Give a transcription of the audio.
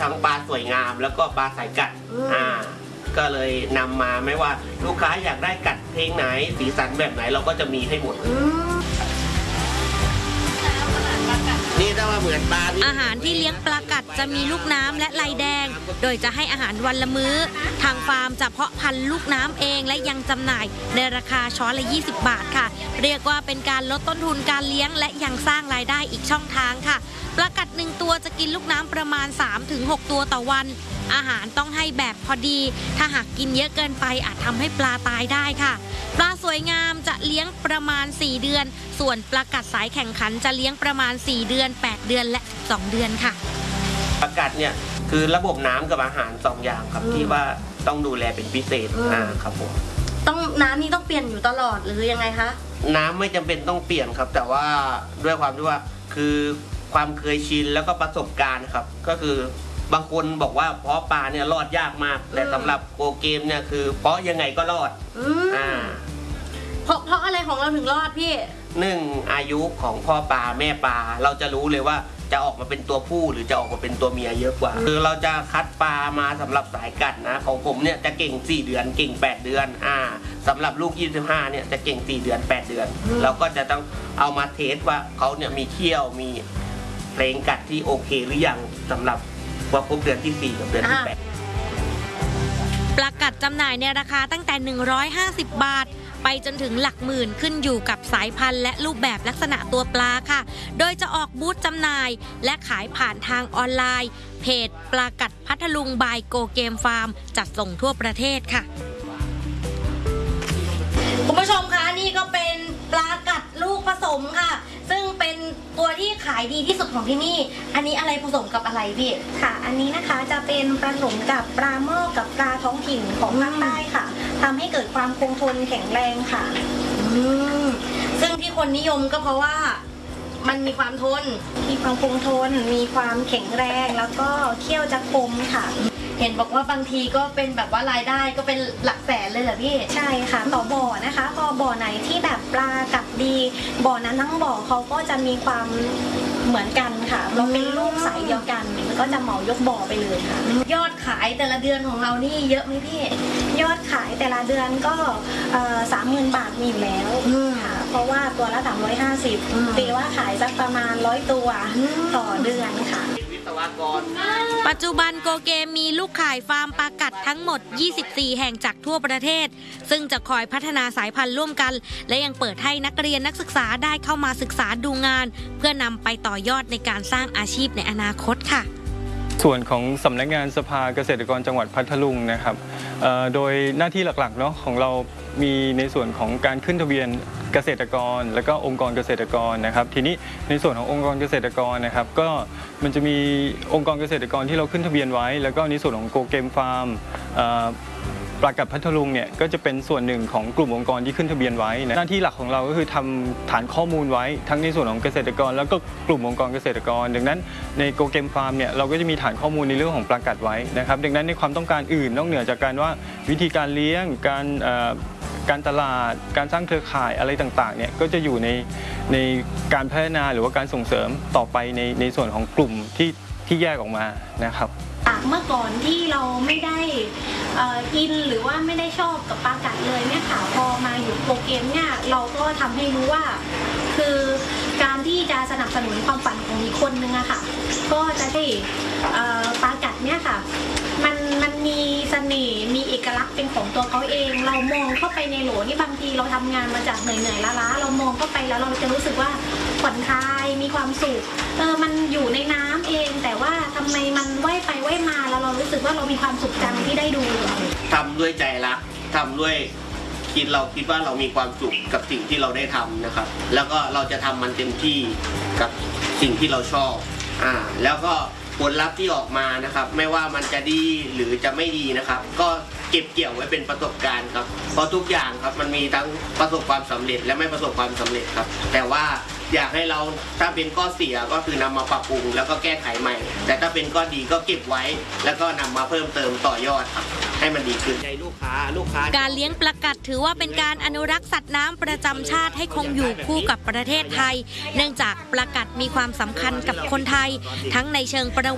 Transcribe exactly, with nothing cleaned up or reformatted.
ทั้งปลาสวยงามแล้วก็ปลาสายกัดอ่าก็เลยนำมาไม่ว่าลูกค้าอยากได้กัดเพลงไหนสีสันแบบไหนเราก็จะมีให้หมดนี่ถ้าว่าเหมือนปลาอาหารที่เลี้ยงปลากัดจะมีลูกน้ำและลายแดงโดยจะให้อาหารวันละมื้อทางฟาร์มจะเพาะพันธุ์ลูกน้ำเองและยังจำหน่ายในราคาช้อนละยี่สิบบาทค่ะเรียกว่าเป็นการลดต้นทุนการเลี้ยงและยังสร้างรายได้อีกช่องทางค่ะปลากัดหนึ่งตัวจะกินลูกน้ำประมาณ สามถึงหก ตัวต่อวันอาหารต้องให้แบบพอดีถ้าหากกินเยอะเกินไปอาจทำให้ปลาตายได้ค่ะปลาสวยงามจะเลี้ยงประมาณสี่เดือนส่วนปลากัดสายแข่งขันจะเลี้ยงประมาณสี่เดือนแปดเดือนและสิบสองเดือนค่ะปลากัดเนี่ยคือระบบน้ำกับอาหารสองอย่างครับที่ว่าต้องดูแลเป็นพิเศษอ่าครับผมต้องน้ำนี่ต้องเปลี่ยนอยู่ตลอดหรือยังไงคะน้ำไม่จำเป็นต้องเปลี่ยนครับแต่ว่าด้วยความที่ว่าคือความเคยชินแล้วก็ประสบการณ์ครับก็คือบางคนบอกว่าเพาะปลาเนี่ยรอดยากมากแต่สำหรับโกเกมเนี่ยคือเพาะยังไงก็รอดอ่าเพราะเพราะอะไรของเราถึงรอดพี่หนึ่งอายุของพ่อปลาแม่ปลาเราจะรู้เลยว่าจะออกมาเป็นตัวผู้หรือจะออกมาเป็นตัวเมียเยอะกว่าคือเราจะคัดปลามาสำหรับสายกัดนะของผมเนี่ยจะเก่งสี่เดือนเก่งแปดเดือนอ่าสำหรับลูกยี่สิบห้าเนี่ยจะเก่งสี่เดือนแปดเดือนเราก็จะต้องเอามาเทสว่าเขาเนี่ยมีเขี้ยวมีเพลงกัดที่โอเคหรือยังสำหรับว่าครบเดือนที่สี่กับเดือนที่แปดปลากัดจำหน่ายในราคาตั้งแต่หนึ่งร้อยห้าสิบบาทไปจนถึงหลักหมื่นขึ้นอยู่กับสายพันธุ์และรูปแบบลักษณะตัวปลาค่ะโดยจะออกบูธจำหน่ายและขายผ่านทางออนไลน์เพจปลากัดพัทลุงบายโกเกมฟาร์มจัดส่งทั่วประเทศค่ะคุณผู้ชมคะนี่ก็เป็นปลากัดลูกผสมค่ะซึ่งเป็นตัวที่ขายดีที่สุดของที่นี่อันนี้อะไรผสมกับอะไรพี่ค่ะอันนี้นะคะจะเป็นผสมกับปลาหม้อกับปลาท้องถิ่นของภาคใต้ค่ะทำให้เกิดความคงทนแข็งแรงค่ะอืมซึ่งที่คนนิยมก็เพราะว่ามันมีความทนมีความคงทนมีความแข็งแรงแล้วก็เขี้ยวจะคมค่ะเห็นบอกว่าบางทีก็เป็นแบบว่ารายได้ก็เป็นหลักแสนเลยเหรอพี่ใช่ค่ะต่อบ่อนะคะพอบ่อไหนที่แบบปลากัดดีบ่อนั้นทั้งบ่อเขาก็จะมีความเหมือนกันค่ะเราเป็นลูกสายเดียวกันก็จะเหมายกบ่อไปเลยค่ะยอดขายแต่ละเดือนของเรานี่เยอะไหมพี่ยอดขายแต่ละเดือนก็สามหมื่นบาทมีอยู่แล้วค่ะเพราะว่าตัวละสามร้อยห้าสิบตีว่าขายสักประมาณร้อยตัวต่อเดือนค่ะปัจจุบันโกเกมมีลูกข่ายฟาร์มปลากัดทั้งหมดยี่สิบสี่แห่งจากทั่วประเทศซึ่งจะคอยพัฒนาสายพันธุ์ร่วมกันและยังเปิดให้นักเรียนนักศึกษาได้เข้ามาศึกษาดูงานเพื่อนำไปต่อยอดในการสร้างอาชีพในอนาคตค่ะส่วนของสำนักงานสภาเกษตรกรจังหวัดพัทลุงนะครับโดยหน้าที่หลักๆเนาะของเรามีในส่วนของการขึ้นทะเบียนเกษตรกรและก็องค์กรเกษตรกรนะครับทีนี้ในส่วนขององค์กรเกษตรกรนะครับก็มันจะมีองค์กรเกษตรกรที่เราขึ้นทะเบียนไว้แล้วก็ในส่วนของโกเกมฟาร์มปลากัดพัทลุงเนี่ยก็จะเป็นส่วนหนึ่งของกลุ่มองค์กรที่ขึ้นทะเบียนไว้นะหน้าที่หลักของเราก็คือทำฐานข้อมูลไว้ทั้งในส่วนของเกษตรกรแล้วก็กลุ่มองค์กรเกษตรกรดังนั้นในโกเกมฟาร์มเนี่ยเราก็จะมีฐานข้อมูลในเรื่องของปลากัดไว้นะครับดังนั้นในความต้องการอื่นนอกเหนือจากการว่าวิธีการเลี้ยงการการตลาดการสร้างเครือข่ายอะไรต่างๆเนี่ยก็จะอยู่ในในการพัฒนาหรือว่าการส่งเสริมต่อไปในในส่วนของกลุ่มที่ที่แยกออกมานะครับเมื่อก่อนที่เราไม่ได้อินหรือว่าไม่ได้ชอบกับปลากัดเลยเนี่ยค่ะพอมาอยู่โปรเกมเนี่ยเราก็ทำให้รู้ว่าคือการที่จะสนับสนุนความฝันของอีกคนนึงอะค่ะก็จะได้ปลากัดเนี่ยค่ะมันมันมีเสน่ห์มีเอกลักษณ์เป็นของตัวเขาเองเรามองเข้าไปในโหลนี่บางทีเราทำงานมาจากเหนื่อยๆล้าๆเรามองเข้าไปแล้วเราจะรู้สึกว่าผ่อนคลายมีความสุขเออมันอยู่ในน้ำเองแต่ว่าทำไมมันว่ายไปว่ายมาแล้วเรารู้สึกว่าเรามีความสุขจังที่ได้ดูทำด้วยใจรักทำด้วยคิดเราคิดว่าเรามีความสุขกับสิ่งที่เราได้ทำนะครับแล้วก็เราจะทำมันเต็มที่กับสิ่งที่เราชอบอ่าแล้วก็ผลลัพธ์ที่ออกมานะครับไม่ว่ามันจะดีหรือจะไม่ดีนะครับก็เก็บเกี่ยวไว้เป็นประสบการณ์ครับเพราะทุกอย่างครับมันมีทั้งประสบความสำเร็จและไม่ประสบความสำเร็จครับแต่ว่าอยากให้เราถ้าเป็นข้อเสียก็คือนำมาปรับปรุงแล้วก็แก้ไขใหม่แต่ถ้าเป็นข้อดีก็เก็บไว้แล้วก็นำมาเพิ่มเติมต่อยอดครับให้มันดีขึ้นใจลูกค้าลูกค้าการเลี้ยงปลากัดถือว่าเป็นการอนุรักษ์สัตว์น้ำประจำชาติให้คงอยู่คู่กับประเทศไทยเนื่องจากปลากัดมีความสำคัญกับคนไทยทั้งในเชิงประ